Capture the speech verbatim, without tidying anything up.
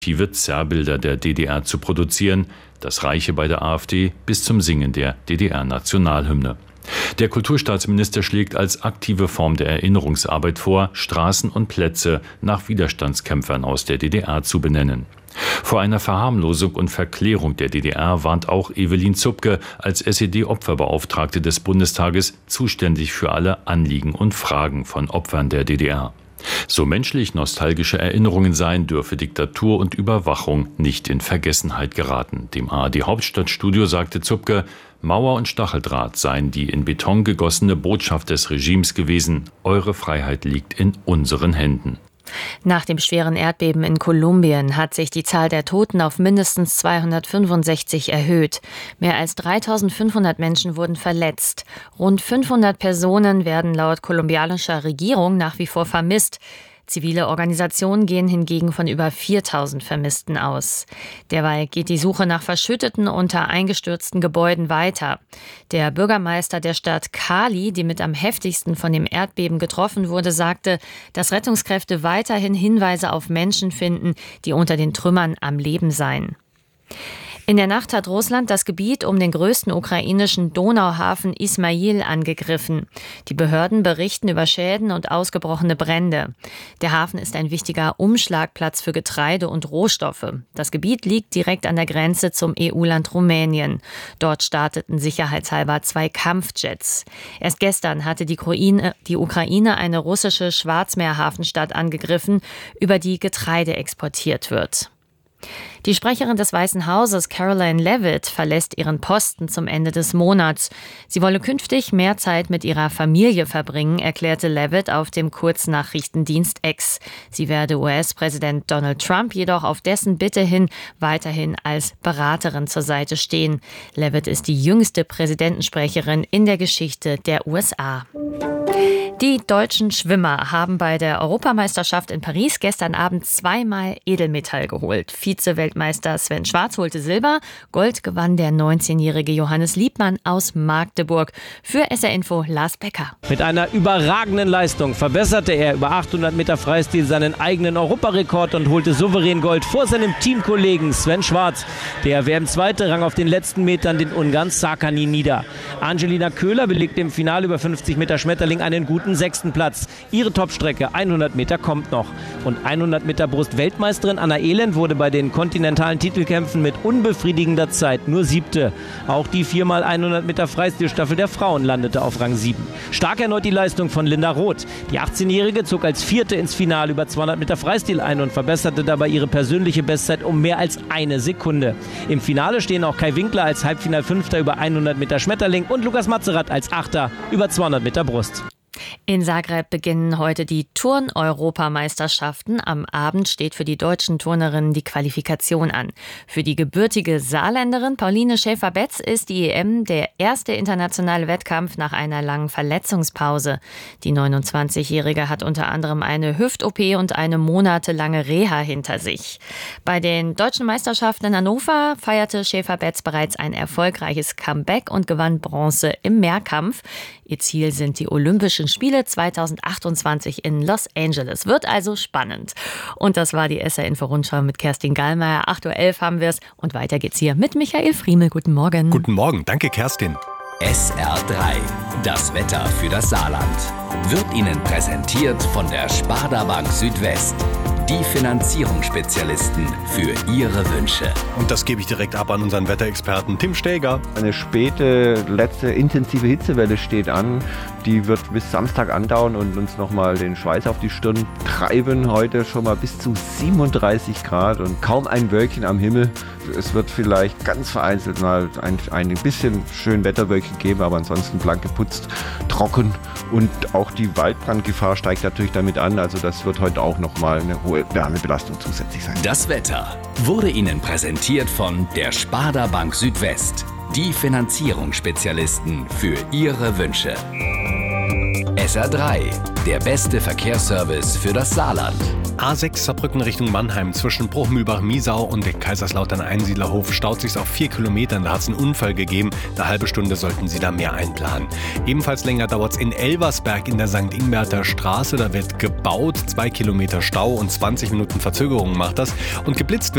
Zerrbilder der D D R zu produzieren. Das reiche bei der AfD bis zum Singen der D D R-Nationalhymne. Der Kulturstaatsminister schlägt als aktive Form der Erinnerungsarbeit vor, Straßen und Plätze nach Widerstandskämpfern aus der D D R zu benennen. Vor einer Verharmlosung und Verklärung der D D R warnt auch Evelyn Zupke als S E D-Opferbeauftragte des Bundestages, zuständig für alle Anliegen und Fragen von Opfern der D D R. So menschlich nostalgische Erinnerungen seien, dürfe Diktatur und Überwachung nicht in Vergessenheit geraten. Dem A R D-Hauptstadtstudio sagte Zupke, Mauer und Stacheldraht seien die in Beton gegossene Botschaft des Regimes gewesen. Eure Freiheit liegt in unseren Händen. Nach dem schweren Erdbeben in Kolumbien hat sich die Zahl der Toten auf mindestens zweihundertfünfundsechzig erhöht. Mehr als dreitausendfünfhundert Menschen wurden verletzt. Rund fünfhundert Personen werden laut kolumbianischer Regierung nach wie vor vermisst. Zivile Organisationen gehen hingegen von über viertausend Vermissten aus. Derweil geht die Suche nach verschütteten unter eingestürzten Gebäuden weiter. Der Bürgermeister der Stadt Cali, die mit am heftigsten von dem Erdbeben getroffen wurde, sagte, dass Rettungskräfte weiterhin Hinweise auf Menschen finden, die unter den Trümmern am Leben seien. In der Nacht hat Russland das Gebiet um den größten ukrainischen Donauhafen Ismail angegriffen. Die Behörden berichten über Schäden und ausgebrochene Brände. Der Hafen ist ein wichtiger Umschlagplatz für Getreide und Rohstoffe. Das Gebiet liegt direkt an der Grenze zum E U-Land Rumänien. Dort starteten sicherheitshalber zwei Kampfjets. Erst gestern hatte die Ukraine, die Ukraine eine russische Schwarzmeerhafenstadt angegriffen, über die Getreide exportiert wird. Die Sprecherin des Weißen Hauses, Caroline Leavitt, verlässt ihren Posten zum Ende des Monats. Sie wolle künftig mehr Zeit mit ihrer Familie verbringen, erklärte Leavitt auf dem Kurznachrichtendienst X. Sie werde U S-Präsident Donald Trump jedoch auf dessen Bitte hin weiterhin als Beraterin zur Seite stehen. Leavitt ist die jüngste Präsidentensprecherin in der Geschichte der U S A. Die deutschen Schwimmer haben bei der Europameisterschaft in Paris gestern Abend zweimal Edelmetall geholt. Vize-Weltmeister Sven Schwarz holte Silber, Gold gewann der neunzehnjährige Johannes Liebmann aus Magdeburg. Für S R Info Lars Becker. Mit einer überragenden Leistung verbesserte er über achthundert Meter Freistil seinen eigenen Europarekord und holte souverän Gold vor seinem Teamkollegen Sven Schwarz. Der W M-Zweite rang auf den letzten Metern den Ungarn Szakányi nieder. Angelina Köhler belegte im Finale über fünfzig Meter Schmetterling einen guten sechsten Platz. Ihre Topstrecke hundert Meter kommt noch. Und hundert Meter Brust-Weltmeisterin Anna Elend wurde bei den kontinentalen Titelkämpfen mit unbefriedigender Zeit nur siebte. Auch die viermal hundert Meter Freistilstaffel der Frauen landete auf Rang sieben. Stark erneut die Leistung von Linda Roth. Die achtzehnjährige zog als Vierte ins Finale über zweihundert Meter Freistil ein und verbesserte dabei ihre persönliche Bestzeit um mehr als eine Sekunde. Im Finale stehen auch Kai Winkler als Halbfinalfünfter über hundert Meter Schmetterling und Lukas Matzerath als Achter über zweihundert Meter Brust. In Zagreb beginnen heute die Turn-Europameisterschaften. Am Abend steht für die deutschen Turnerinnen die Qualifikation an. Für die gebürtige Saarländerin Pauline Schäfer-Betz ist die E M der erste internationale Wettkampf nach einer langen Verletzungspause. Die neunundzwanzigjährige hat unter anderem eine Hüft-O P und eine monatelange Reha hinter sich. Bei den deutschen Meisterschaften in Hannover feierte Schäfer-Betz bereits ein erfolgreiches Comeback und gewann Bronze im Mehrkampf. Ihr Ziel sind die Olympischen Spiele zweitausendachtundzwanzig in Los Angeles. Wird also spannend. Und das war die S R-Info-Rundschau mit Kerstin Gallmeier. acht Uhr elf haben wir es. Und weiter geht's hier mit Michael Friemel. Guten Morgen. Guten Morgen. Danke, Kerstin. S R drei. Das Wetter für das Saarland. Wird Ihnen präsentiert von der Sparda Bank Südwest. Die Finanzierungsspezialisten für Ihre Wünsche. Und das gebe ich direkt ab an unseren Wetterexperten Tim Stäger. Eine späte, letzte intensive Hitzewelle steht an. Die wird bis Samstag andauern und uns nochmal den Schweiß auf die Stirn treiben. Heute schon mal bis zu siebenunddreißig Grad und kaum ein Wölkchen am Himmel. Es wird vielleicht ganz vereinzelt mal ein, ein bisschen schön Wetterwölkchen geben, aber ansonsten blank geputzt, trocken. Und auch die Waldbrandgefahr steigt natürlich damit an. Also das wird heute auch nochmal eine hohe Wärmebelastung zusätzlich sein. Das Wetter wurde Ihnen präsentiert von der Sparda Bank Südwest. Die Finanzierungsspezialisten für Ihre Wünsche. S R drei, der beste Verkehrsservice für das Saarland. A sechs Saarbrücken Richtung Mannheim zwischen Bruchmühlbach-Miesau und dem Kaiserslautern-Einsiedlerhof staut sich auf vier Kilometern. Da hat es einen Unfall gegeben. Eine halbe Stunde sollten Sie da mehr einplanen. Ebenfalls länger dauert es in Elversberg in der Sankt Ingberter Straße. Da wird gebaut, zwei Kilometer Stau und zwanzig Minuten Verzögerung macht das. Und geblitzt wird